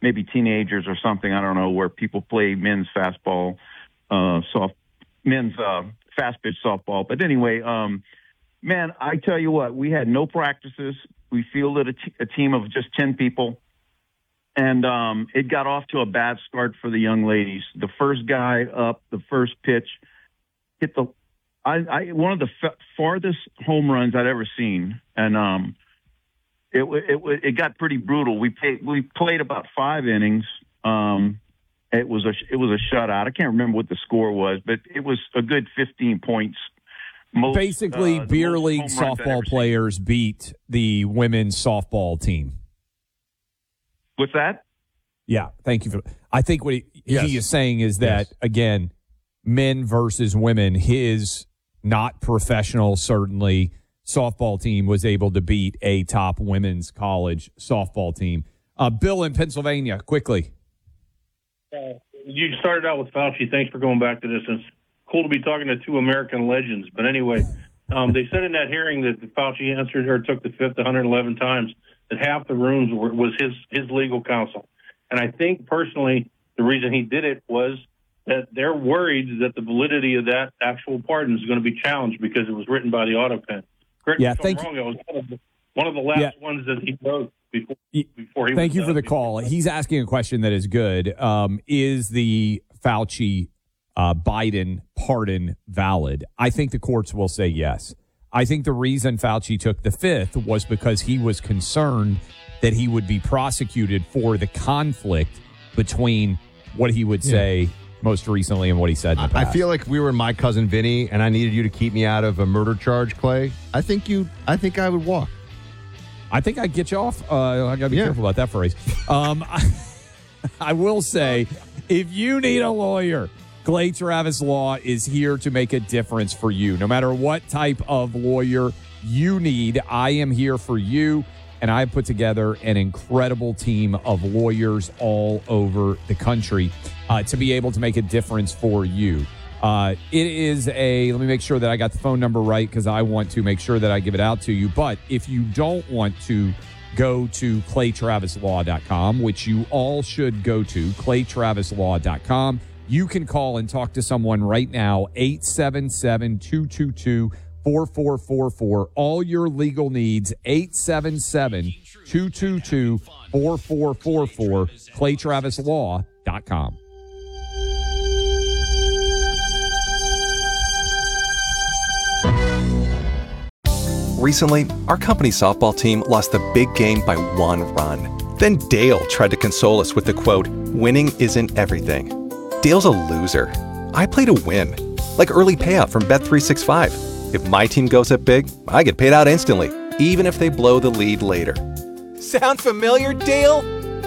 maybe teenagers or something. I don't know, where people play men's fastball, men's fast pitch softball. But anyway, man, I tell you what, we had no practices. We fielded a team of just 10 people. And it got off to a bad start for the young ladies. The first guy up, the first pitch, hit one of the farthest home runs I'd ever seen. And it got pretty brutal. We played about 5 innings. It was a shutout. I can't remember what the score was, but it was a good 15 points. Basically, beer league softball players beat the women's softball team. What's that? Yeah, thank you. I think what he is saying is that, again, men versus women, his not professional, certainly, softball team was able to beat a top women's college softball team. Bill in Pennsylvania, quickly. You started out with Fauci. Thanks for going back to this. It's cool to be talking to 2 American legends. But anyway, they said in that hearing that Fauci answered or took the fifth 111 times, that half the rooms was his legal counsel. And I think, personally, the reason he did it was that they're worried that the validity of that actual pardon is going to be challenged because it was written by the autopen. Correct me if I'm wrong, it was one of the last ones that he wrote before he Thank you for the call. He's asking a question that is good. Is the Fauci Biden pardon valid? I think the courts will say yes. I think the reason Fauci took the fifth was because he was concerned that he would be prosecuted for the conflict between what he would say most recently and what he said in the past. I feel like we were My Cousin Vinny, and I needed you to keep me out of a murder charge, Clay. I think I would walk. I think I'd get you off. I got to be careful about that phrase. I will say, if you need a lawyer, Clay Travis Law is here to make a difference for you. No matter what type of lawyer you need, I am here for you. And I put together an incredible team of lawyers all over the country to be able to make a difference for you. It is let me make sure that I got the phone number right because I want to make sure that I give it out to you. But if you don't want to go to claytravislaw.com, which you all should go to, claytravislaw.com, you can call and talk to someone right now, 877-222-4444. All your legal needs, 877-222-4444, claytravislaw.com. Recently, our company's softball team lost the big game by 1 run. Then Dale tried to console us with the quote, "Winning isn't everything." Dale's a loser. I play to win, like early payout from Bet365. If my team goes up big, I get paid out instantly, even if they blow the lead later. Sound familiar, Dale?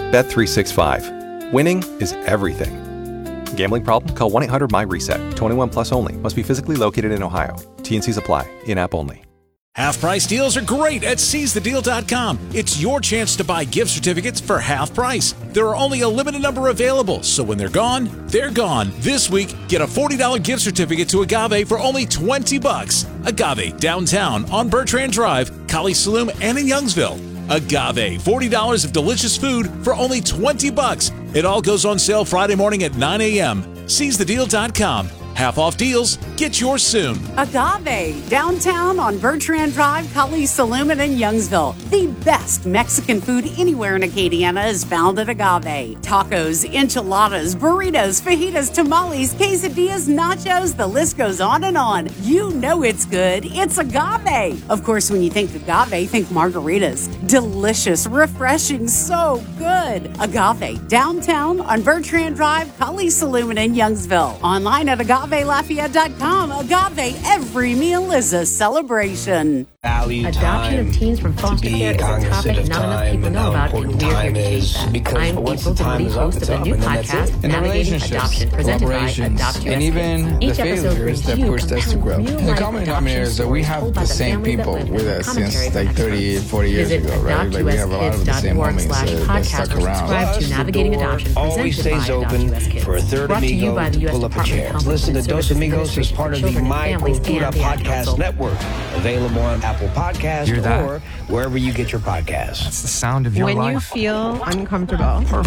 Bet365. Winning is everything. Gambling problem? Call 1-800-MY-RESET. 21 plus only. Must be physically located in Ohio. T&Cs apply. In-app only. Half-price deals are great at SeizeTheDeal.com. It's your chance to buy gift certificates for half price. There are only a limited number available, so when they're gone, they're gone. This week, get a $40 gift certificate to Agave for only $20. Agave, downtown on Bertrand Drive, Kali Saloom, and in Youngsville. Agave, $40 of delicious food for only $20. It all goes on sale Friday morning at 9 a.m. SeizeTheDeal.com. Half-off deals. Get yours soon. Agave, downtown on Bertrand Drive, Kali Saloom, and in Youngsville. The best Mexican food anywhere in Acadiana is found at Agave. Tacos, enchiladas, burritos, fajitas, tamales, quesadillas, nachos, the list goes on and on. You know it's good. It's Agave. Of course, when you think Agave, think margaritas. Delicious, refreshing, so good. Agave, downtown on Bertrand Drive, Kali Saloom, and in Youngsville. Online at AgaveLafayette.com. Agave, every meal is a celebration. Adoption of teens from foster care is a topic not enough people know about, and we're here to change that. I'm April, the lead host of a new podcast, Navigating Adoption, presented by Adopt USA. And even the failures that pushed us to grow. The common denominator is that we have the same people with us since like 30, 40 years ago, right? Like we have a lot of the same homies that stuck around. Subscribe to Navigating Adoption, presented by Adopt US Kids. For a third Brought to you by the U.S. pull up a Department chair. of Health Listen to and Dos Services Amigos as part of the Children and My Families Cultura and the Ad Podcast Council. Network. Available on Apple Podcasts Hear that? or wherever you get your podcasts. That's the sound of your When life. you feel uncomfortable